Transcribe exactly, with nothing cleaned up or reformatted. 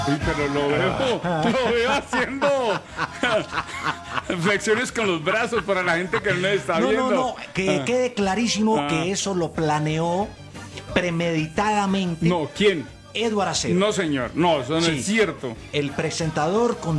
Uy, pero lo veo, lo veo haciendo flexiones con los brazos para la gente que no me está No, viendo. no, no, que Ah. quede clarísimo Ah. que eso lo planeó premeditadamente No, ¿quién? Edward Acevedo. No, señor. No, eso no Sí. es cierto. El presentador con